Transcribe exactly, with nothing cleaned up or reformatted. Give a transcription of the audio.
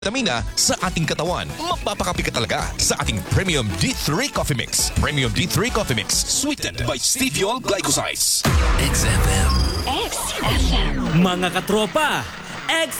vitamina sa ating katawan. Magpapakapi ka talaga sa ating Premium D three Coffee Mix. Premium D three Coffee Mix, sweetened by stevia glycosides. X F M. X F M. Mga katropa, X